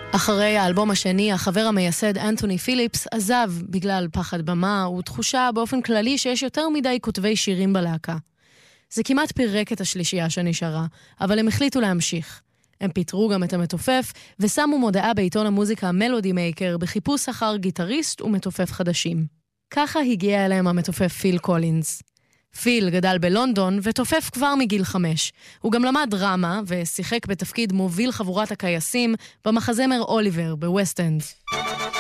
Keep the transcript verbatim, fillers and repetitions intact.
אחרי האלבום השני, החבר המייסד אנתוני פיליפס עזב בגלל פחד במה ותחושה באופן כללי שיש יותר מדי כותבי שירים בלהקה. זה כמעט פירק את השלישייה שנשארה, אבל הם החליטו להמשיך. הם פיתרו גם את המתופף ושמו מודעה בעיתון המוזיקה מלודי מייקר בחיפוש אחר גיטריסט ומתופף חדשים. ככה הגיע אליהם המתופף פיל קולינס. פיל גדל בלונדון ותופף כבר מגיל חמש. הוא גם למד דרמה ושיחק בתפקיד מוביל חבורת הקייסים במחזמר אוליבר בווסט אנד.